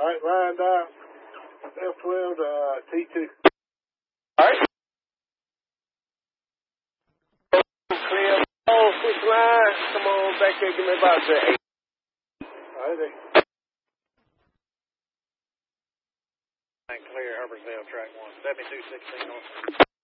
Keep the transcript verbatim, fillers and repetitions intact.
All right, line down. F twelve to uh, T two. All right. Clear. Oh, switch line. Come on back here. Give me about the eight. All right, eight. Clear, Hubbardsville, track one. seventy-two sixteen.